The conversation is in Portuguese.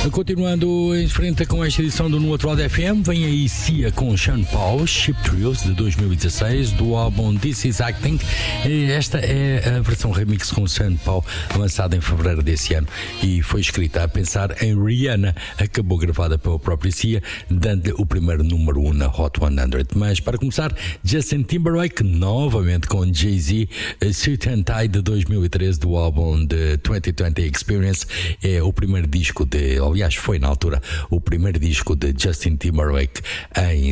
Continuando em frente com esta edição do No Outro Lado FM, vem aí Cia com Sean Paul, Ship Trios de 2016, do álbum This Is Acting. Esta é a versão remix com Sean Paul, lançada em fevereiro desse ano e foi escrita a pensar em Rihanna. Acabou gravada pela própria Cia, dando-lhe o primeiro número 1 na Hot 100. Mas para começar, Justin Timberlake novamente com Jay-Z, Suit and Tie de 2013, do álbum The 2020 Experience. É o primeiro disco aliás, foi na altura o primeiro disco de Justin Timberlake em